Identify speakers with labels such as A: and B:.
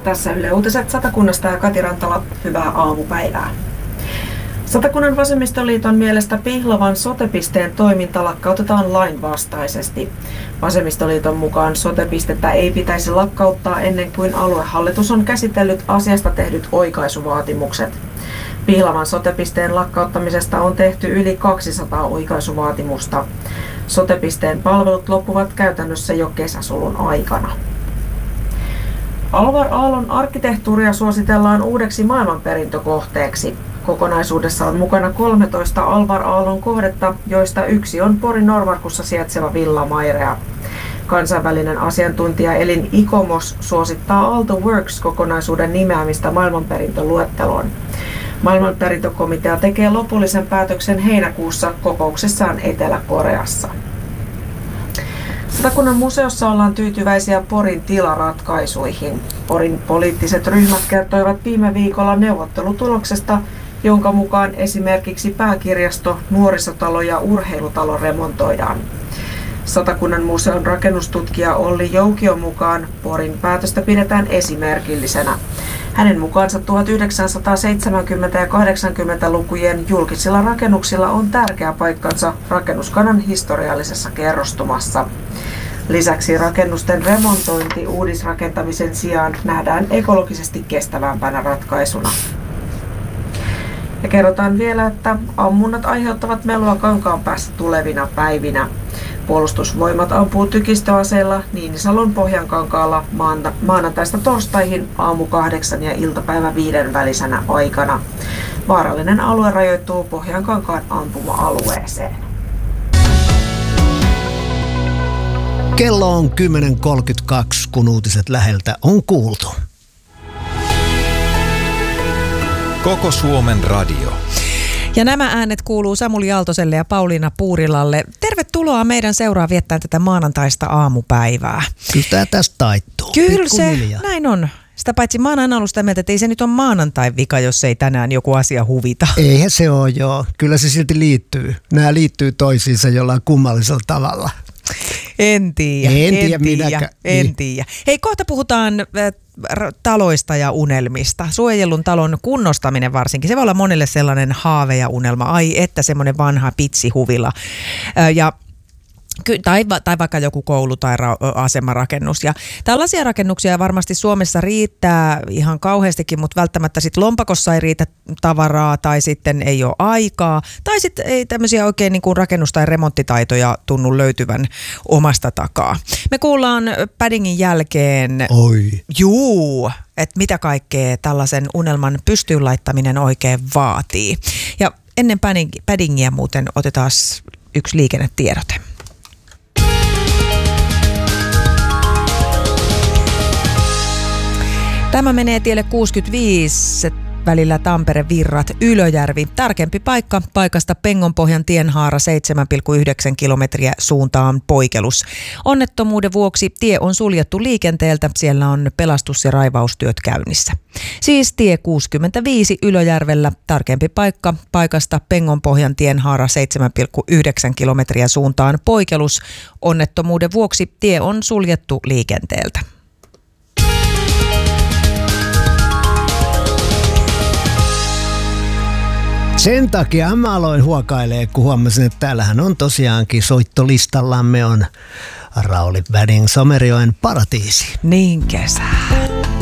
A: Tässä Yle Uutiset Satakunnasta ja Kati Rantala, hyvää aamupäivää. Satakunnan vasemmistoliiton mielestä Pihlavan sote-pisteen toiminta lakkautetaan lainvastaisesti. Vasemmistoliiton mukaan sote-pistettä ei pitäisi lakkauttaa ennen kuin aluehallitus on käsitellyt asiasta tehdyt oikaisuvaatimukset. Pihlavan sote-pisteen lakkauttamisesta on tehty yli 200 oikaisuvaatimusta. Sote-pisteen palvelut loppuvat käytännössä jo kesäsulun aikana. Alvar Aallon arkkitehtuuria suositellaan uudeksi maailmanperintökohteeksi. Kokonaisuudessa on mukana 13 Alvar Aallon kohdetta, joista yksi on Porin Normarkussa sijaitseva Villa Mairea. Kansainvälinen asiantuntijaelin ICOMOS suosittaa Aalto Works-kokonaisuuden nimeämistä maailmanperintöluetteloon. Maailmanperintökomitea tekee lopullisen päätöksen heinäkuussa kokouksessaan Etelä-Koreassa. Satakunnan museossa ollaan tyytyväisiä Porin tilaratkaisuihin. Porin poliittiset ryhmät kertoivat viime viikolla neuvottelutuloksesta, jonka mukaan esimerkiksi pääkirjasto, nuorisotalo ja urheilutalo remontoidaan. Satakunnan museon rakennustutkija Olli Joukion mukaan Porin päätöstä pidetään esimerkillisenä. Hänen mukaansa 1970- ja 80-lukujen julkisilla rakennuksilla on tärkeä paikkansa rakennuskannan historiallisessa kerrostumassa. Lisäksi rakennusten remontointi uudisrakentamisen sijaan nähdään ekologisesti kestävämpänä ratkaisuna. Ja kerrotaan vielä, että ammunnat aiheuttavat melua Kankaanpäässä tulevina päivinä. Puolustusvoimat ampuu tykistöaseilla Niinisalon Pohjankankaalla maanantaista torstaihin aamu 8 ja iltapäivä 5 välisenä aikana. Vaarallinen alue rajoittuu Pohjankankaan ampuma-alueeseen.
B: Kello on 10.32, kun uutiset läheltä on kuultu.
C: Koko Suomen radio.
D: Ja nämä äänet kuuluu Samuli Aaltoselle ja Pauliina Puurilalle. Tervetuloa meidän seuraan viettään tätä maanantaista aamupäivää.
B: Kyllä tämä tästä taittuu.
D: Kyllä se, näin on. Sitä paitsi mä oon aina ollut sitä mieltä, että ei se nyt ole maanantain vika, jos ei tänään joku asia huvita.
B: Eihän se ole, joo. Kyllä se silti liittyy. Nämä liittyy toisiinsa jollain kummallisella tavalla.
D: En tiedä. Hei, kohta puhutaan taloista ja unelmista. Suojellun talon kunnostaminen varsinkin. Se voi olla monelle sellainen haave ja unelma. Ai, että semmoinen vanha pitsihuvila. Tai vaikka joku koulu tai asemarakennus. Ja tällaisia rakennuksia varmasti Suomessa riittää ihan kauheastikin, mutta välttämättä sitten lompakossa ei riitä tavaraa tai sitten ei ole aikaa. Tai sitten ei tämmöisiä oikein niin kuin rakennus- tai remonttitaitoja tunnu löytyvän omasta takaa. Me kuullaan paddingin jälkeen, että mitä kaikkea tällaisen unelman pystyyn laittaminen oikein vaatii. Ja ennen paddingia muuten otetaan yksi liikennetiedote. Tämä menee tielle 65 välillä Tampere-Virrat Ylöjärvi. Tärkeämpi paikka paikasta Pengonpohjan tienhaara 7,9 kilometriä suuntaan Poikelus. Onnettomuuden vuoksi tie on suljettu liikenteeltä. Siellä on pelastus- ja raivaustyöt käynnissä. Siis tie 65 Ylöjärvellä. Tärkeämpi paikka paikasta Pengonpohjan tienhaara 7,9 kilometriä suuntaan Poikelus. Onnettomuuden vuoksi tie on suljettu liikenteeltä.
B: Sen takia mä aloin huokailemaan, kun huomasin, että täällähän on tosiaankin soittolistallamme on Rauli Väding Somerjoen Paratiisi.
D: Niin kesä.